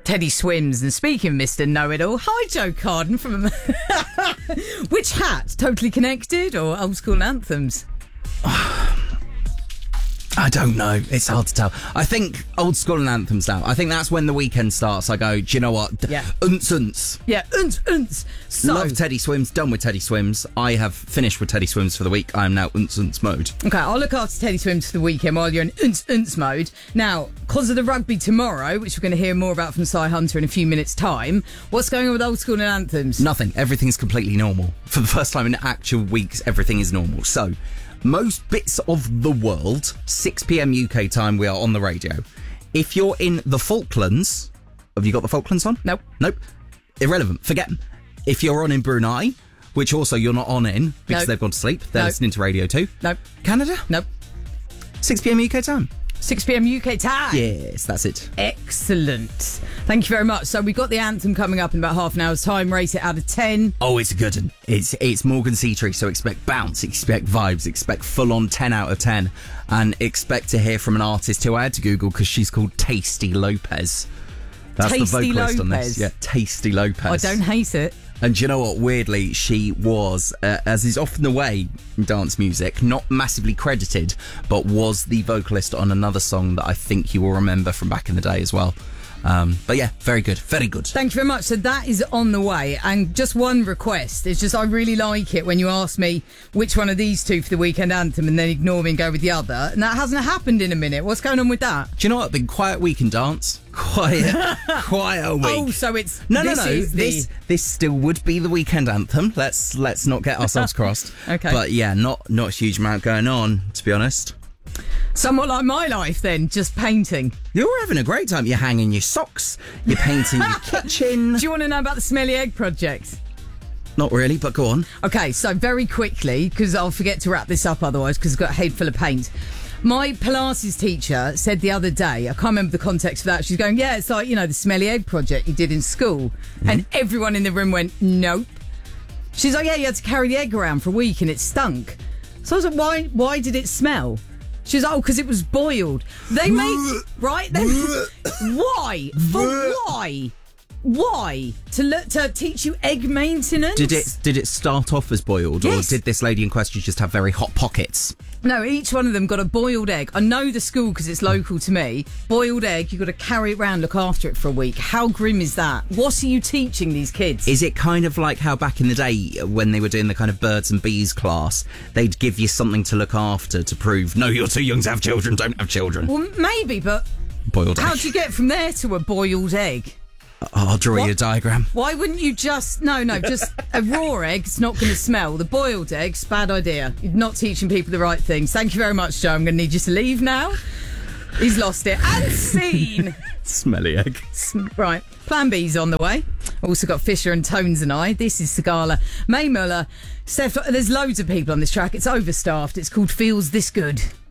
Teddy Swims. And speaking of Mr. Know-It-All, hi Joe Carden from... Which hat? Totally Connected or Old School Anthems? I don't know. It's hard to tell. I think Old School and Anthems now. I think that's when the weekend starts. I go, do you know what? Yeah. Unce. Yeah, unce. So, love Teddy Swims. Done with Teddy Swims. I have finished with Teddy Swims for the week. I am now unce mode. Okay, I'll look after Teddy Swims for the weekend while you're in unce mode. Now, because of the rugby tomorrow, which we're going to hear more about from Cy Hunter in a few minutes' time, what's going on with Old School and Anthems? Nothing. Everything's completely normal. For the first time in actual weeks, everything is normal. So, most bits of the world, 6 p.m. UK time, we are on the radio. If you're in the Falklands, have you got the Falklands on? Nope. Irrelevant. Forget them. If you're on in Brunei, which also you're not on in because they've gone to sleep, they're listening to radio too. Nope. Canada? Nope. 6 p.m. UK time. 6 p.m. UK time. Yes, that's it. Excellent. Thank you very much. So we've got the anthem coming up in about half an hour's time. Rate it out of 10. Oh, it's a good one. It's Morgan Seatree, so expect bounce, expect vibes, expect full-on 10 out of 10, and expect to hear from an artist who I had to Google because she's called Tasty Lopez. That's Tasty the vocalist Lopez. on this. Yeah, Tasty Lopez. I don't hate it. And do you know what? Weirdly, she was, as is often the way in dance music, not massively credited, but was the vocalist on another song that I think you will remember from back in the day as well. But yeah, very good. Very good. Thank you very much. So that is on the way. And just one request. It's just I really like it when you ask me which one of these two for the weekend anthem and then ignore me and go with the other. And that hasn't happened in a minute. What's going on with that? Do you know what? Been quiet week in dance. Quiet week. Oh, so it's... No. This still would be the weekend anthem. Let's not get ourselves crossed. Okay. But yeah, not a huge amount going on, to be honest. Somewhat like my life then, just painting. You're having a great time. You're hanging your socks. You're painting your kitchen. Do you want to know about the Smelly Egg project? Not really, but go on. Okay, so very quickly, because I'll forget to wrap this up otherwise, because I've got a head full of paint. My Pilates teacher said the other day, I can't remember the context for that, she's going, yeah, it's like, the Smelly Egg project you did in school. Mm. And everyone in the room went, nope. She's like, yeah, you had to carry the egg around for a week and it stunk. So I was like, why did it smell? She was like, oh, because it was boiled. They made... right? Why? For why? Why? To teach you egg maintenance? Did it start off as boiled, yes. Or did this lady in question just have very hot pockets? No, each one of them got a boiled egg. I know the school because it's local to me. Boiled egg, you've got to carry it around, look after it for a week. How grim is that? What are you teaching these kids? Is it kind of like how back in the day when they were doing the kind of birds and bees class, they'd give you something to look after to prove, no, you're too young to have children, don't have children? Well, maybe, but... Boiled egg. How do you get from there to a boiled egg? I'll draw you a diagram. Why wouldn't you just... No, just a raw egg. It's not going to smell. The boiled egg's bad idea. You're not teaching people the right things. Thank you very much, Joe. I'm going to need you to leave now. He's lost it. And scene. Smelly egg. Right. Plan B's on the way. Also got Fisher and Tones and I. This is Sigala. May Muller. Steph, there's loads of people on this track. It's overstaffed. It's called Feels This Good.